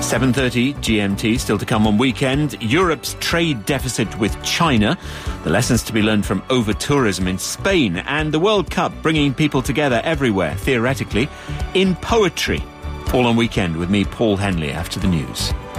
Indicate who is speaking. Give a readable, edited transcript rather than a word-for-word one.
Speaker 1: 7:30 GMT, still to come on Weekend. Europe's trade deficit with China, the lessons to be learned from over-tourism in Spain, and the World Cup bringing people together everywhere, theoretically, in poetry. All on Weekend with me, Paul Henley, after the news.